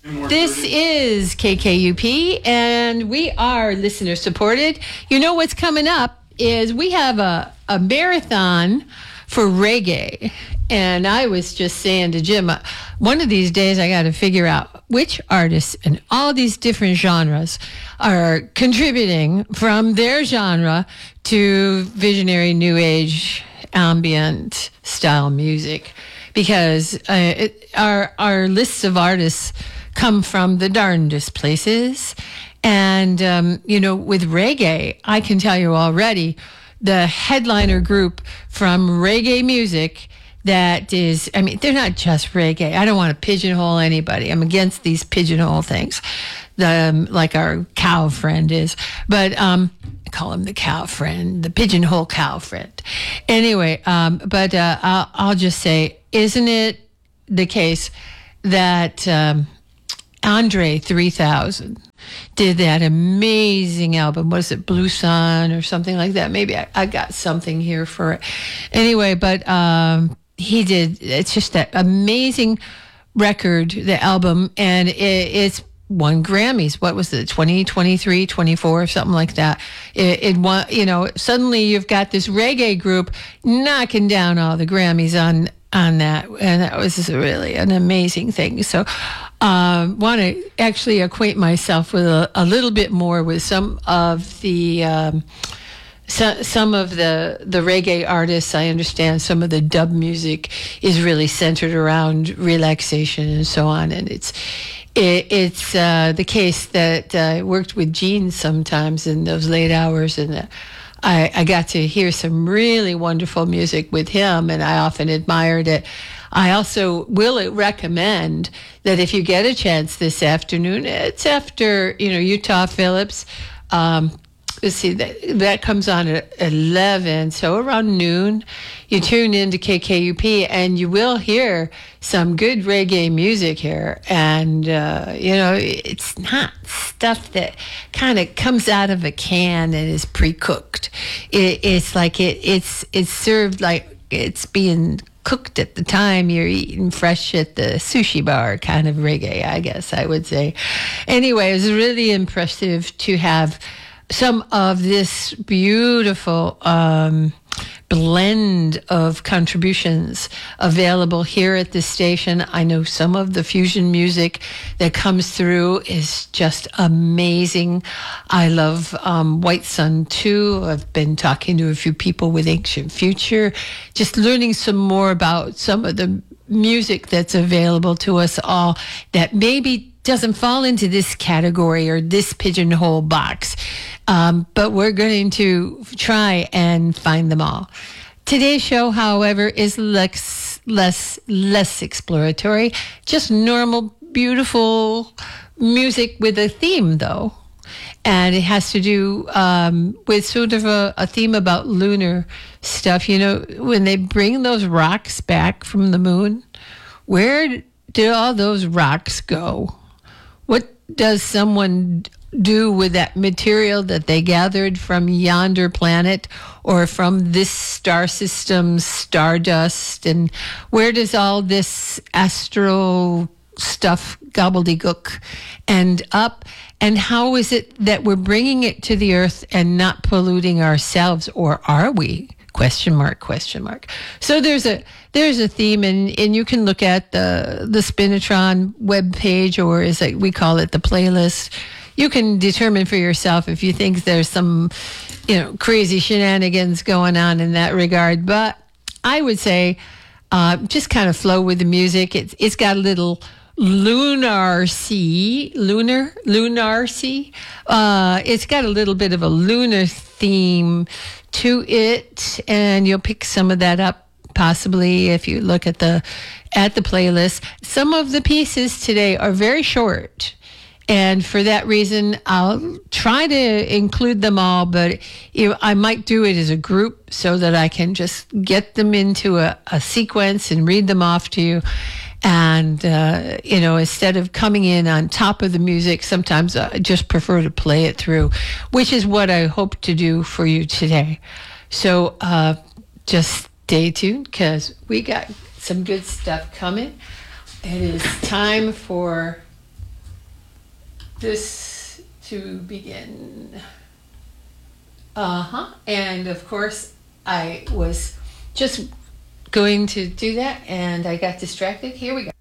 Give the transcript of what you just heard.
This is KKUP, and we are listener supported. You know what's coming up is we have a marathon for reggae. And I was just saying to Jim, one of these days I got to figure out which artists in all these different genres are contributing from their genre to visionary new age ambient style music. Because our lists of artists come from the darndest places. And, with reggae, I can tell you already, the headliner group from reggae music that is, they're not just reggae. I don't want to pigeonhole anybody. I'm against these pigeonhole things, like our cow friend is. But I call him the cow friend, the pigeonhole cow friend. Anyway, I'll just say, isn't it the case that Andre 3000 did that amazing album? What is it, Blue Sun or something like that? Maybe I got something here for it. Anyway, but he did. It's just that amazing record, the album, and it's won Grammys. What was it, 20, 23, 24, something like that. It won, suddenly you've got this reggae group knocking down all the Grammys on that, and that was really an amazing thing. So want to actually acquaint myself with a little bit more with some of the reggae artists. I understand some of the dub music is really centered around relaxation and so on, and it's the case that I worked with Gene sometimes in those late hours, and I got to hear some really wonderful music with him, and I often admired it. I also will recommend that if you get a chance this afternoon, it's after, Utah Phillips. Let's see, that comes on at 11, so around noon, you tune into KKUP, and you will hear some good reggae music here. And, it's not stuff that kind of comes out of a can and is pre-cooked. It's like it's served like it's being cooked at the time you're eating fresh at the sushi bar kind of reggae, I guess I would say. Anyway, it was really impressive to have some of this beautiful blend of contributions available here at the station. I know some of the fusion music that comes through is just amazing. I love White Sun too. I've been talking to a few people with Ancient Future, just learning some more about some of the music that's available to us all that maybe doesn't fall into this category or this pigeonhole box. But we're going to try and find them all. Today's show, however, is less exploratory, just normal, beautiful music with a theme, though. And it has to do with sort of a theme about lunar stuff. When they bring those rocks back from the moon, where did all those rocks go? What does someone do with that material that they gathered from yonder planet or from this star system's stardust? And where does all this astral stuff, gobbledygook, end up? And how is it that we're bringing it to the earth and not polluting ourselves, or are we? Question mark. So there's a theme, and you can look at the Spinitron webpage, or as we call it, the playlist. You can determine for yourself if you think there's some, crazy shenanigans going on in that regard. But I would say just kind of flow with the music. It's got a little lunarcy. It's got a little bit of a lunar theme to it, and you'll pick some of that up possibly if you look at the playlist. Some of the pieces today are very short, and for that reason I'll try to include them all, but I might do it as a group so that I can just get them into a sequence and read them off to you. And, instead of coming in on top of the music, sometimes I just prefer to play it through, which is what I hope to do for you today. So just stay tuned, because we got some good stuff coming. It is time for this to begin. And of course, I was just going to do that and I got distracted. Here we go.